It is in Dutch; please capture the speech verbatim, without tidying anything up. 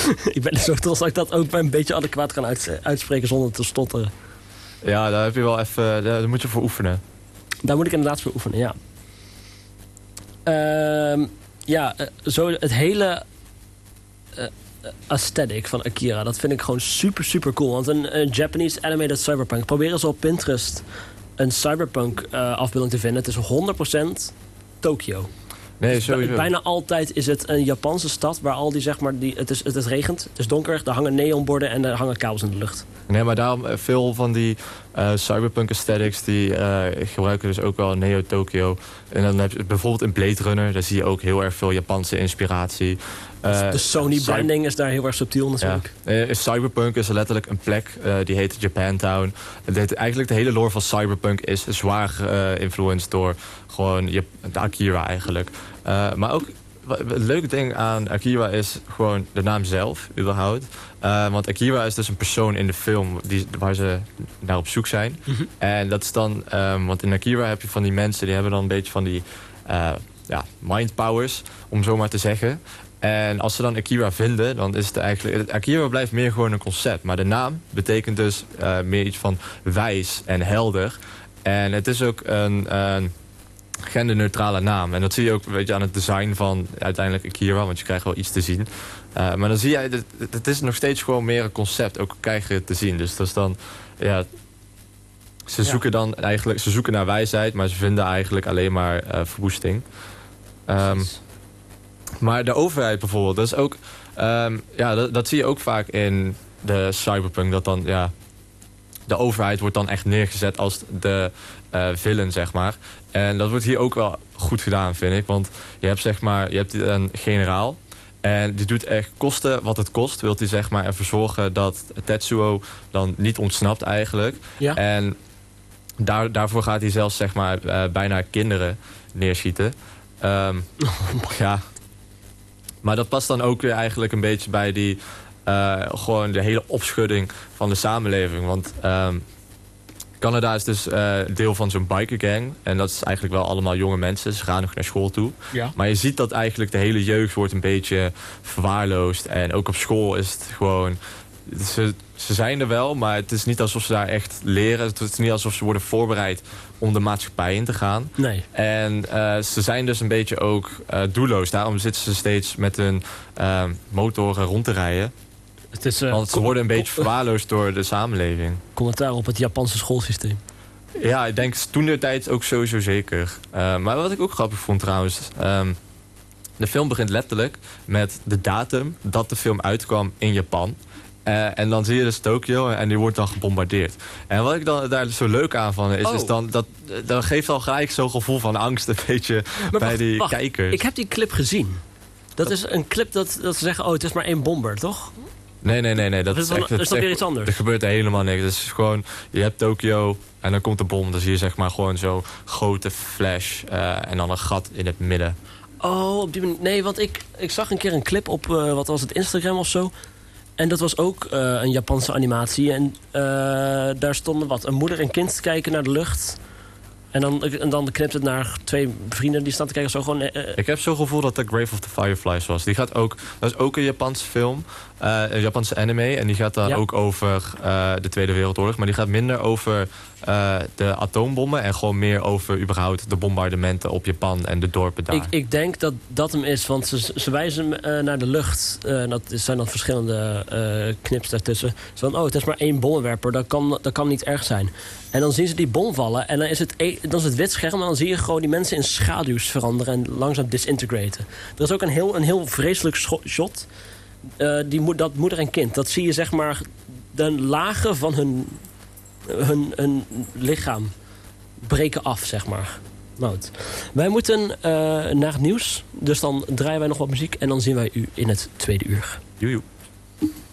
Ik ben zo trots dat ik dat ook een beetje adequaat kan uits- uitspreken zonder te stotteren. Ja, daar heb je wel even, daar moet je voor oefenen. Daar moet ik inderdaad voor oefenen, ja. Uh, ja, uh, zo het hele uh, aesthetic van Akira, dat vind ik gewoon super, super cool. Want een, een Japanese animated cyberpunk, proberen ze op Pinterest een cyberpunk uh, afbeelding te vinden. Het is honderd procent Tokyo. Nee, sowieso. Bijna altijd is het een Japanse stad waar al die, zeg maar, die, het, is, het is regent, het is donker, er hangen neonborden en er hangen kabels in de lucht. Nee, maar daarom uh, veel van die uh, cyberpunk aesthetics die uh, gebruiken dus ook wel Neo Tokyo. En dan heb je bijvoorbeeld in Blade Runner, daar zie je ook heel erg veel Japanse inspiratie. Uh, de Sony branding is daar heel erg subtiel natuurlijk. Ja. Uh, cyberpunk is letterlijk een plek, uh, die heet Japantown. Het, eigenlijk de hele lore van cyberpunk is zwaar uh, influenced door gewoon de Akira eigenlijk. Uh, maar ook het leuke ding aan Akira is gewoon de naam zelf, überhaupt. Uh, want Akira is dus een persoon in de film die, waar ze naar op zoek zijn. Mm-hmm. En dat is dan, um, want in Akira heb je van die mensen, die hebben dan een beetje van die uh, ja, mind powers, om zo maar te zeggen. En als ze dan Akira vinden, dan is het eigenlijk... Akira blijft meer gewoon een concept. Maar de naam betekent dus uh, meer iets van wijs en helder. En het is ook een... een genderneutrale naam. En dat zie je ook, weet je, aan het design van uiteindelijk Akira, want je krijgt wel iets te zien. Uh, maar dan zie je, het is nog steeds gewoon meer een concept, ook krijg je het te zien. Dus dat is dan, ja, ze zoeken dan eigenlijk, ze zoeken naar wijsheid, maar ze vinden eigenlijk alleen maar uh, verwoesting. Um, maar de overheid bijvoorbeeld, dat is ook, um, ja, dat, dat zie je ook vaak in de cyberpunk, dat dan, ja, de overheid wordt dan echt neergezet als de uh, villain, zeg maar. En dat wordt hier ook wel goed gedaan, vind ik. Want je hebt, zeg maar, je hebt een generaal. En die doet echt kosten wat het kost. Wilt hij, zeg maar, ervoor zorgen dat Tetsuo dan niet ontsnapt eigenlijk. Ja. En daar, daarvoor gaat hij zelfs, zeg maar, uh, bijna kinderen neerschieten. Um, ja. Maar dat past dan ook weer eigenlijk een beetje bij die... Uh, gewoon de hele opschudding van de samenleving. Want um, Canada is dus uh, deel van zo'n bikergang. En dat is eigenlijk wel allemaal jonge mensen. Ze gaan nog naar school toe. Ja. Maar je ziet dat eigenlijk de hele jeugd wordt een beetje verwaarloosd. En ook op school is het gewoon... Ze, ze zijn er wel, maar het is niet alsof ze daar echt leren. Het is niet alsof ze worden voorbereid om de maatschappij in te gaan. Nee. En uh, ze zijn dus een beetje ook uh, doelloos. Daarom zitten ze steeds met hun uh, motoren rond te rijden. Het is, uh, Want ze worden een beetje verwaarloosd door de samenleving. Commentaar op het Japanse schoolsysteem. Ja, ik denk toen de tijd ook sowieso zeker. Uh, maar wat ik ook grappig vond trouwens... Um, de film begint letterlijk met de datum dat de film uitkwam in Japan. Uh, en dan zie je dus Tokyo en die wordt dan gebombardeerd. En wat ik dan daar zo leuk aan van is, oh. is dan dat, dat geeft al gelijk zo'n gevoel van angst een beetje maar bij wacht, die wacht. kijkers. Ik heb die clip gezien. Dat, dat is een clip dat, dat ze zeggen, oh, het is maar één bomber, toch? Nee, nee, nee. nee dat is, is, dan, echt, is dat weer iets anders? Er gebeurt helemaal niks. Het is gewoon, je hebt Tokyo en dan komt de bom. Dan zie je, zeg maar, gewoon zo'n grote flash uh, en dan een gat in het midden. Oh, op die manier. Nee, want ik, ik zag een keer een clip op, uh, wat was het, Instagram of zo. En dat was ook uh, een Japanse animatie. En uh, daar stonden wat, een moeder en kind te kijken naar de lucht. En dan, en dan knipt het naar twee vrienden die staan te kijken. Zo gewoon, uh, ik heb zo'n gevoel dat de Grave of the Fireflies was. Die gaat ook, dat is ook een Japanse film. Uh, een Japanse anime. En die gaat dan ja. ook over uh, de Tweede Wereldoorlog. Maar die gaat minder over uh, de atoombommen. En gewoon meer over überhaupt de bombardementen op Japan en de dorpen daar. Ik, ik denk dat dat hem is. Want ze, ze wijzen uh, naar de lucht. Uh, dat zijn dan verschillende uh, knips daartussen. Zo van, oh, het is maar één bommenwerper. Dat kan, dat kan niet erg zijn. En dan zien ze die bom vallen. En dan is het, dan is het wit scherm. En dan zie je gewoon die mensen in schaduws veranderen. En langzaam disintegraten. Er is ook een heel, een heel vreselijk shot. Uh, die, dat moeder en kind. Dat zie je, zeg maar, de lagen van hun, hun, hun lichaam breken af, zeg maar. Nou, wij moeten uh, naar het nieuws. Dus dan draaien wij nog wat muziek. En dan zien wij u in het tweede uur. Joejoe.